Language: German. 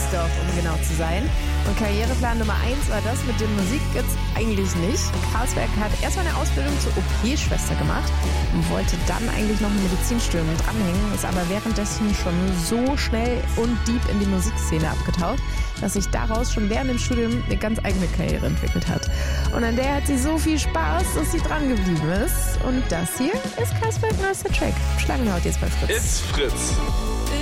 Biesdorf, um genau zu sein. Und Karriereplan Nummer 1 war das, mit dem Musik gibt's eigentlich nicht. Karlsberg hat erstmal eine Ausbildung zur OP-Schwester gemacht und wollte dann eigentlich noch ein Medizinstudium dranhängen, ist aber währenddessen schon so schnell und deep in die Musikszene abgetaucht, dass sich daraus schon während dem Studium eine ganz eigene Karriere entwickelt hat. Und an der hat sie so viel Spaß, dass sie dran geblieben ist. Und das hier ist Karlsberg neuester Track. Schlangenhaut jetzt bei Fritz. It's Fritz.